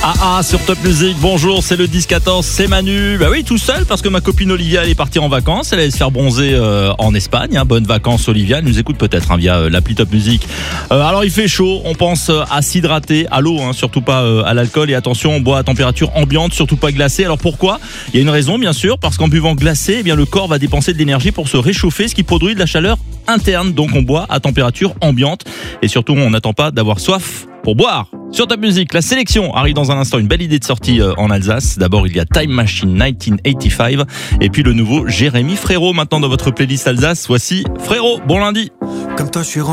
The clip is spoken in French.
Sur Top Music, bonjour, c'est le 10-14, c'est Manu. Bah oui, tout seul parce que ma copine Olivia elle est partie en vacances, elle allait se faire bronzer en Espagne. Bonnes vacances Olivia, elle nous écoute peut-être via l'appli Top Music. Alors il fait chaud, on pense à s'hydrater, à l'eau, surtout pas à l'alcool. Et attention, on boit à température ambiante, surtout pas glacée. Alors pourquoi ? Il y a une raison bien sûr, parce qu'en buvant glacé, le corps va dépenser de l'énergie pour se réchauffer, ce qui produit de la chaleur interne. Donc on boit à température ambiante et surtout on n'attend pas d'avoir soif pour boire. Sur Top Music, la sélection arrive dans un instant, une belle idée de sortie en Alsace. D'abord, il y a Time Machine 1985 et puis le nouveau Jérémy Frérot. Maintenant dans votre playlist Alsace, voici Frérot. Bon lundi. Comme toi, je suis